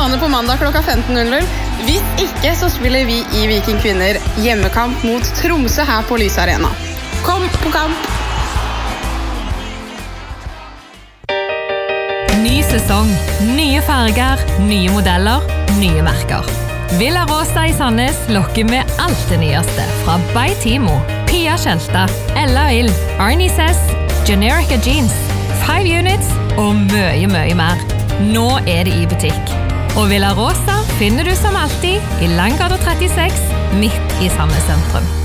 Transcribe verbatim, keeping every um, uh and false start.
bane på mandag klokka femten null null. Hvis ikke så spiller vi i Viking Kvinner hjemmekamp mot Tromsø her på Lyse Arena. Kom på kamp! Ny sesong, nye farger, nye modeller, nye merker. Villa Rosa i Sandnes lokker med alt det nyeste fra By Timo, Pia Kjelta, Ella Ill, Arnie Sess, Generica Jeans, Five Units og mye, mye mer. Nå er det i butikk. Og Villa Rosa finner du som alltid i Langgata trettiseks, midt i Sandnes sentrum.